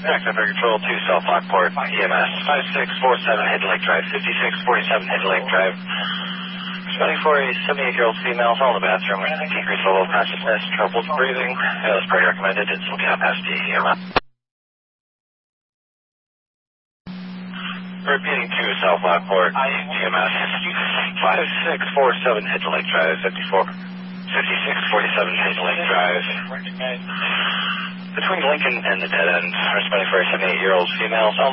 Temperature Control 2, South Lockport, EMS 5647 Hidden Lake Drive, 5647 Hidden Lake Drive. Responding for a 78-year-old female, all in the bathroom with decreased level of consciousness, troubles breathing. As per recommended, it's looking up past the EMS. Repeating 2, South Lockport, EMS 5647 Hidden Lake Drive, 5647 Hidden Lake Drive. Between Lincoln and the dead end, responding for a 78-year-old female,